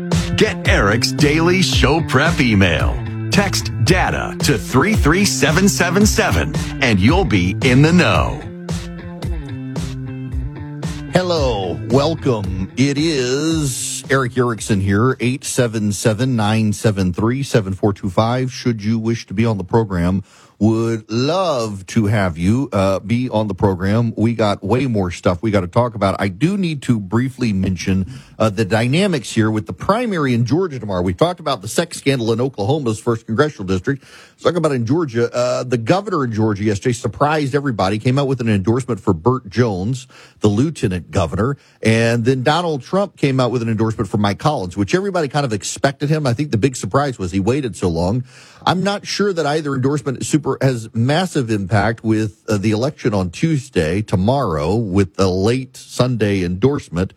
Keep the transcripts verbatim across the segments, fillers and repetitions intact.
Get Eric's daily show prep email. Text DATA to three three seven seven seven and you'll be in the know. Hello, welcome. It is Eric Erickson here, eight seven seven, nine seven three, seven four two five. Should you wish to be on the program, would love to have you uh, be on the program. We got way more stuff we got to talk about. I do need to briefly mention uh, the dynamics here with the primary in Georgia tomorrow. We talked about the sex scandal in Oklahoma's first congressional district. Let's talk about in Georgia. Uh, the governor in Georgia yesterday surprised everybody, came out with an endorsement for Burt Jones, the lieutenant governor. And then Donald Trump came out with an endorsement for Mike Collins, which everybody kind of expected him. I think the big surprise was he waited so long. I'm not sure that either endorsement super has massive impact with uh, the election on Tuesday, tomorrow, with the late Sunday endorsement.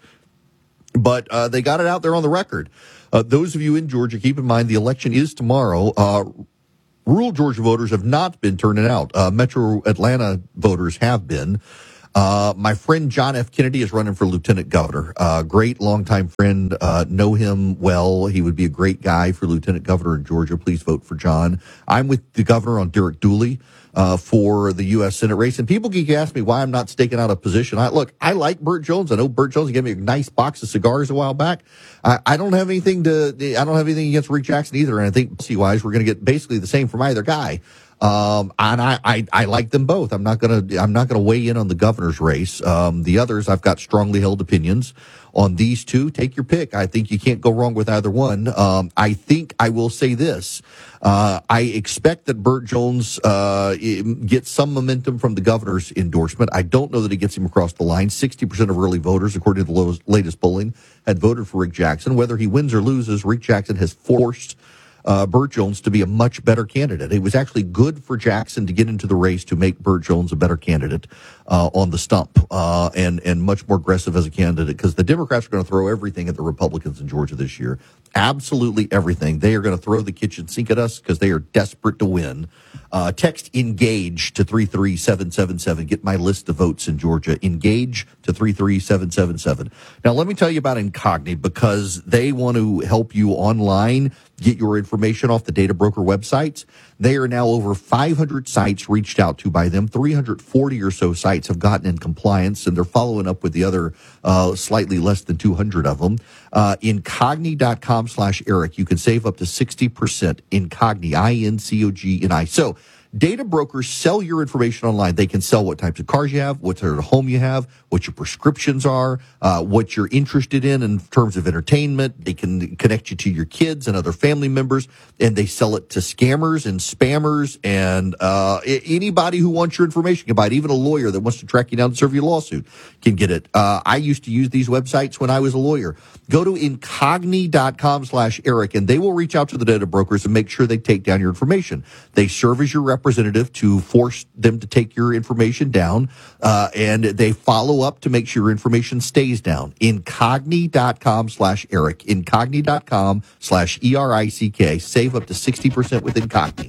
But uh, they got it out there on the record. Uh, those of you in Georgia, keep in mind the election is tomorrow. Uh, rural Georgia voters have not been turning out. Uh, Metro Atlanta voters have been. Uh, my friend John F. Kennedy is running for lieutenant governor. Uh, great longtime friend. Uh, know him well. He would be a great guy for lieutenant governor in Georgia. Please vote for John. I'm with the governor on Derek Dooley, uh, for the U S Senate race. And people keep asking me why I'm not staking out a position. I look, I like Burt Jones. I know Burt Jones gave me a nice box of cigars a while back. I, I don't have anything to, I don't have anything against Rick Jackson either. And I think policy wise, we're going to get basically the same from either guy. Um, and I, I, I like them both. I'm not going to, I'm not going to weigh in on the governor's race. Um, the others, I've got strongly held opinions on these two. Take your pick. I think you can't go wrong with either one. Um, I think I will say this. Uh, I expect that Burt Jones, uh, gets some momentum from the governor's endorsement. I don't know that he gets him across the line. sixty percent of early voters, according to the lowest, latest polling, had voted for Rick Jackson. Whether he wins or loses, Rick Jackson has forced Uh, Burt Jones to be a much better candidate. It was actually good for Jackson to get into the race to make Burt Jones a better candidate uh, on the stump uh, and and much more aggressive as a candidate, because the Democrats are going to throw everything at the Republicans in Georgia this year. Absolutely everything. They are going to throw the kitchen sink at us because they are desperate to win. Uh, text ENGAGE to three three seven seven seven. Get my list of votes in Georgia. ENGAGE to three three seven seven seven. Now, let me tell you about Incogni, because they want to help you online get your information off the data broker websites. They are now over five hundred sites reached out to by them. three hundred forty or so sites have gotten in compliance, and they're following up with the other uh, slightly less than two hundred of them. Uh, Incogni.com slash Eric. You can save up to sixty percent. Incogni, I N C O G N I. So, data brokers sell your information online. They can sell what types of cars you have, what sort of home you have, what your prescriptions are, uh, what you're interested in in terms of entertainment. They can connect you to your kids and other family members, and they sell it to scammers and spammers and uh, anybody who wants your information can buy it. Even a lawyer that wants to track you down and serve you a lawsuit can get it. Uh, I used to use these websites when I was a lawyer. Go to Incogni.com slash Eric, and they will reach out to the data brokers and make sure they take down your information. They serve as your representative to force them to take your information down, uh, and they follow up to make sure your information stays down. Incogni.com slash Eric. Incogni.com slash E R I C K. Save up to sixty percent with Incogni.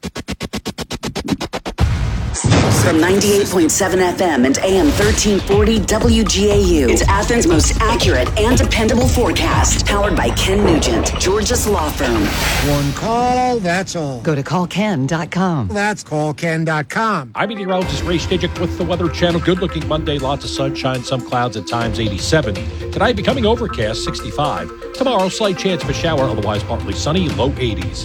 From ninety-eight point seven F M and A M thirteen forty W G A U, it's Athens' most accurate and dependable forecast. Powered by Ken Nugent, Georgia's law firm. One call, that's all. Go to call ken dot com. That's call ken dot com. I'm meteorologist Ray Stajic with the Weather Channel. Good-looking Monday, lots of sunshine, some clouds at times, eighty-seven. Tonight, becoming overcast, sixty-five. Tomorrow, slight chance of a shower, otherwise partly sunny, low eighties.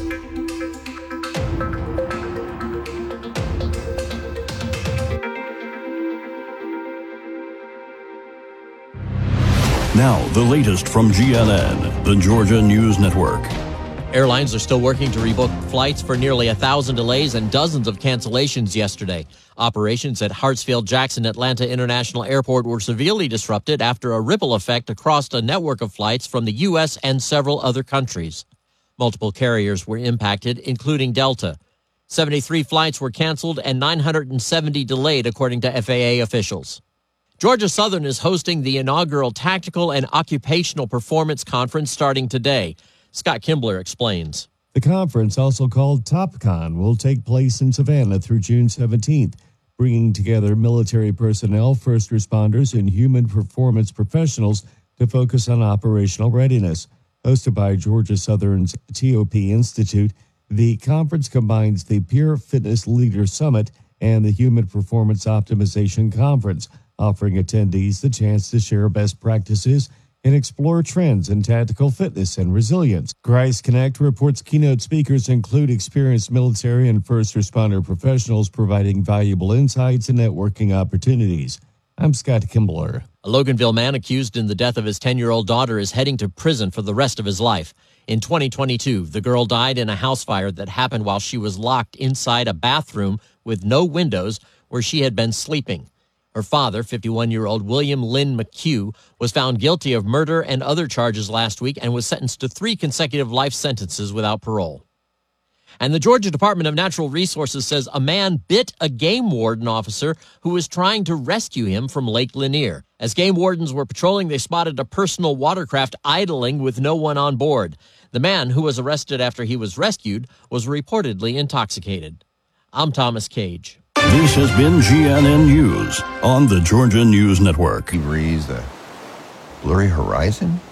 Now, the latest from G N N, the Georgia News Network. Airlines are still working to rebook flights for nearly a thousand delays and dozens of cancellations yesterday. Operations at Hartsfield-Jackson Atlanta International Airport were severely disrupted after a ripple effect across a network of flights from the U S and several other countries. Multiple carriers were impacted, including Delta. seventy-three flights were canceled and nine hundred seventy delayed, according to F A A officials. Georgia Southern is hosting the inaugural Tactical and Occupational Performance Conference starting today. Scott Kimbler explains. The conference, also called TopCon, will take place in Savannah through June seventeenth, bringing together military personnel, first responders, and human performance professionals to focus on operational readiness. Hosted by Georgia Southern's T O P Institute, the conference combines the Peer Fitness Leader Summit and the Human Performance Optimization Conference, offering attendees the chance to share best practices and explore trends in tactical fitness and resilience. Christ Connect reports keynote speakers include experienced military and first responder professionals providing valuable insights and networking opportunities. I'm Scott Kimbler. A Loganville man accused in the death of his ten-year-old daughter is heading to prison for the rest of his life. In twenty twenty-two, the girl died in a house fire that happened while she was locked inside a bathroom with no windows where she had been sleeping. Her father, fifty-one-year-old William Lynn McHugh, was found guilty of murder and other charges last week and was sentenced to three consecutive life sentences without parole. And the Georgia Department of Natural Resources says a man bit a game warden officer who was trying to rescue him from Lake Lanier. As game wardens were patrolling, they spotted a personal watercraft idling with no one on board. The man, who was arrested after he was rescued, was reportedly intoxicated. I'm Thomas Cage. This has been G N N News on the Georgia News Network. He breathes a blurry horizon.